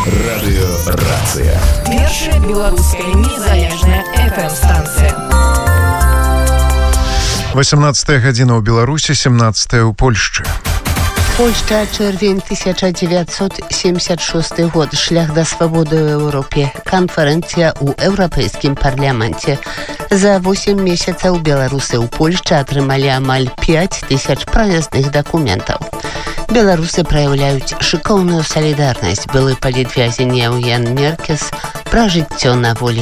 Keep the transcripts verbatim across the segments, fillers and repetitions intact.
Радыёрацыя. Першая беларуская незалежная эф эм-станцыя. восемнадцатая гадзіна ў Беларусі, семнадцатая ў Польшчы. Польшча, чэрвень тысяча дзевяцьсот семьдесят шосты год. Шлях да свабоды ў Еўропе. Канферэнцыя ў Еўрапейскім парламенце. За восемь месяцаў беларусы ў Польшчы атрымалі амаль пяць тысяч праездных дакументаў. Беларусы праяўляюць шыкоўную салідарнасць. Былы палітвязень Яўген Меркес пра жыццё на волі.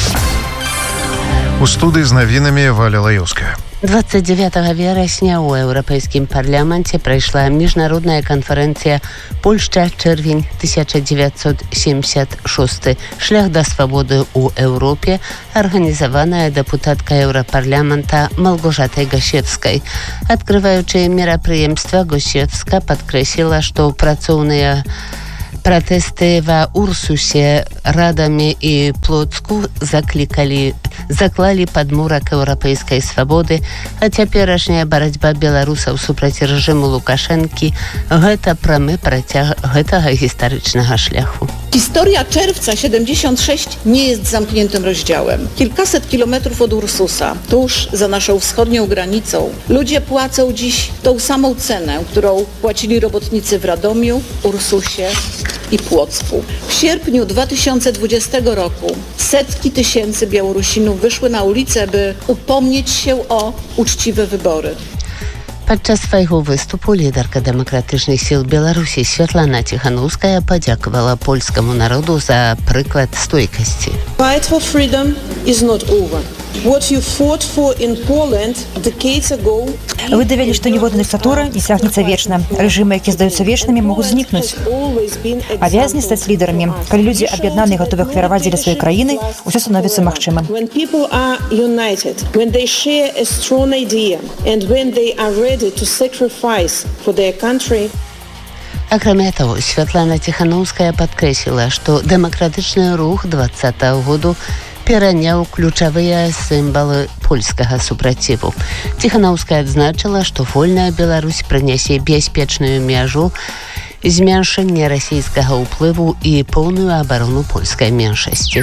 У студыі з навінамі Валя Лаёўская. двадцать девятого верасня ў Еўрапейскім парламенце прайшла міжнародная канферэнцыя Польшча, чэрвень тысяча дзевяцьсот семьдесят шосты. Шлях да свабоды ў Еўропе, арганізаваная дэпутаткай Еўрапарламента Малгожатай Гасецкай. Адкрываючы мерапрыемства, Гасецка падкрэсліла, што працоўныя Пратэсты ва Урсусе, Радаме і Плоцку заклікалі, заклалі падмурак еўрапейскай свабоды, а цяперашняя барацьба беларусаў супраць рэжыму Лукашэнкі – гэта прамы працяг гэтага гістарычнага шляху. Historia czerwca siedemdziesiąt sześć nie jest zamkniętym rozdziałem. Kilkaset kilometrów od Ursusa, tuż za naszą wschodnią granicą, ludzie płacą dziś tą samą cenę, którą płacili robotnicy w Radomiu, Ursusie i Płocku. W sierpniu dwa tysiące dwudziestego roku setki tysięcy Białorusinów wyszły na ulicę, by upomnieć się o uczciwe wybory. Падчас свайго выступу лідарка дэмакратычных сіл Беларусі Святлана Ціханаўская падзякавала польскаму народу за прыклад стойкасці. Fight for freedom is not over. What you fought for in Poland decades ago. Вы давялі, што ніводная дыктатура не цягнецца вечна. Рэжымы, якія здаюцца вечнымі, могуць знікнуць. Абавязаны стаць лідарамі. Калі людзі аб'яднаны і гатовы ахвяраваць дзеля сваёй краіны, усё становіцца магчымым. When people are united, when they share a strong idea, and when they are ready to sacrifice for their country. Акрамя таго, Святлана Ціханаўская падкрэсліла, што дэмакратычны рух двадцатага году пераняў ключавыя сімвалы польскага супраціву. Ціханаўская адзначыла, што вольная Беларусь прынясе бяспечную мяжу, змяншэнне расійскага ўплыву і поўную абарону польскай меншасці.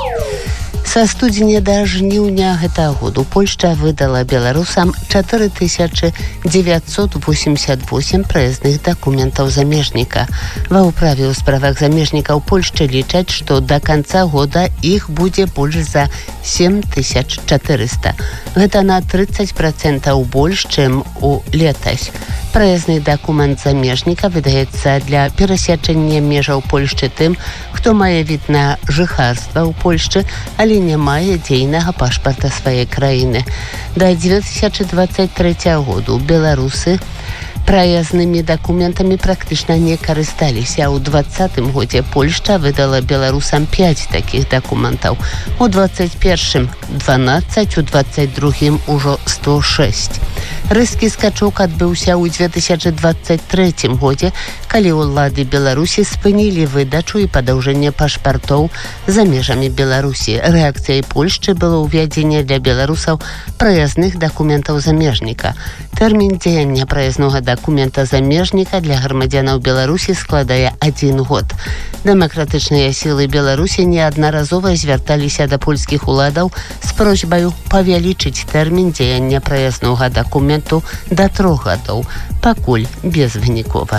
Са студзеня да жніўня гэтага году Польшча выдала беларусам чатыры тысячы дзевяцьсот восемьдесят восемь праездных дакументаў замежніка. Ва ўправе ў справах замежнікаў Польшчы лічаць, што да канца года іх будзе больш за сем тысяч чатырыста. Гэта на тридцать процентаў больш, чым у летась. Праездны дакумент замежніка выдаецца для перасячэння межаў Польшчы тым, хто мае від на жыхарства ў Польшчы, але не мае дзейнага пашпарта сваёй краіны. Да две тысячи двадцать третьего году беларусы праязнымі дакументамі практычна не карысталіся. У двадцатым годзе Польшча выдала беларусам пяць такіх дакументаў. У двадцать першым дванаццаць, у двадцать другім ужо сто шесть. Рэзкі скачок адбыўся ў две тысячи двадцать третьем годзе, калі ўлады Беларусі спынілі выдачу і падаўжэнне пашпартоў за межамі Беларусі. Рэакцыяй Польшчы было ўвядзенне для беларусаў праязных дакументаў замежніка. Тэрмін дзеяння праязнога дакумента замежніка для грамадзянаў Беларусі складае адзін год. Дэмакратычныя сілы Беларусі неаднаразова звярталіся да польскіх уладаў з просьбаю павялічыць тэрмін дзеяння праязнога дакументу да трох гадоў, пакуль безвынікова.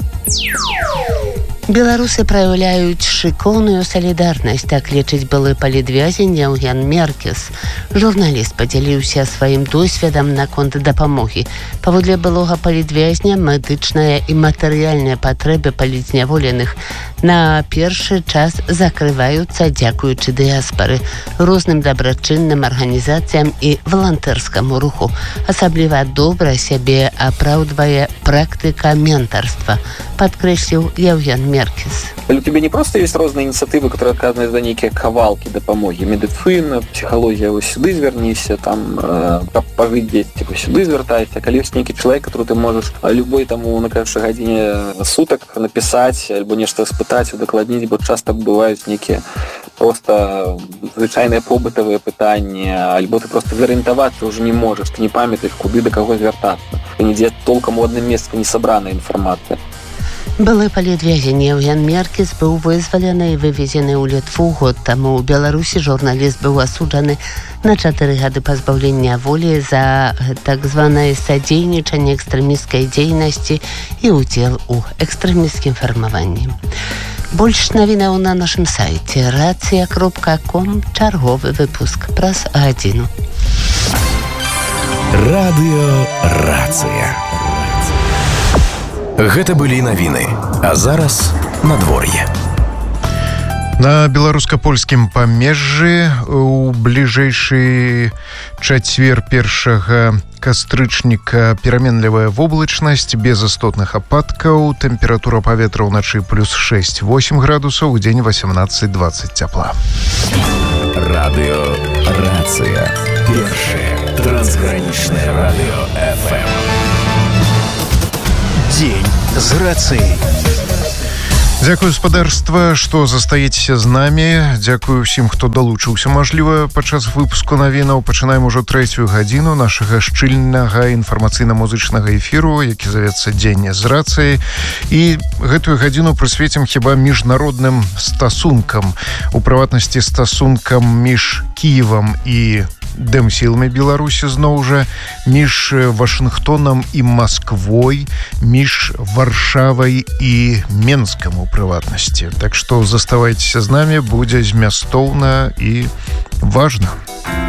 Беларусы праяўляюць шыкоўную салідарнасць, так лічыць былы палітвязень Яўген Меркес. Журналіст падзяліўся сваім досведам наконт дапамогі. Паводле былога палітвязня медычная і матэрыяльныя патрэбы палітзняволеных на першы час закрываюцца дзякуючы дыяспары, розным дабрачынным арганізацыям і валантэрскаму руху. Асабліва добра сябе апраўдвае практыка ментарства, падкрэсліў Яўген Меркес. У тебя не просто есть разные инициативы, которые оказывают за некие кавалки допомоги. Медицина, психология, вы сюда зверніся, там, э, пожить здесь, типа, сюда звертайся. Коли есть некий человек, который ты можешь любой тому на каждой године суток написать, альбо нечто испытать, удокладнить, бо часто бывают некие просто звычайныя побытавыя пытанні, альбо ты просто зарыентавацца уже не можешь, ты не памятаешь, куды да каго звяртацца. Нідзе толкам у адным месцы не сабраная інфармацыя. Былы палітвязень Еўген Меркіс быў вызвалены і вывезены ў Літву год таму. У Беларусі журналіст быў асуджаны на чатыры гады пазбаўлення волі за так званае садзейнічанне экстрэмісцкай дзейнасці і ўдзел у экстрэмісцкім фармаванні. Больш навінаў на нашым сайце рацыя кропка ком. Чарговы выпуск праз гадзіну. Радыё Рацыя. Гэта былі навіны, а зараз надвор'е. На беларуска-польскім памежжы у бліжэйшы чацвер першага кастрычніка пераменлівая воблачнасць без істотных ападкаў. Тэмпература паветра ўначы плюс шэсць-восем градусаў, у дзень восемнадцаць двадцаць цяпла. Радыё Рацыя. Першае трансгранічнае радыё эф эм. Дзень з рацыяй. Дзякую, спадарства, што застаецеся з намі. Дзякую ўсім, хто далучыўся, мажліва, падчас выпуску навінаў. Пачынаем ужо трэцюю гадзіну нашага шчыльнага інфармацыйна-музычнага эфіру, які завецца «Дзень з рацыяй». І гэтую гадзіну прысвецім хіба міжнародным стасункам. У прыватнасці стасункам між Кіевам і дэмсіламі Беларусі, зноў жа, між Вашынгтонам і Масквой, між Варшавай і Менскам у прыватнасці. Так што заставайцеся з намі, будзе змястоўна і важна.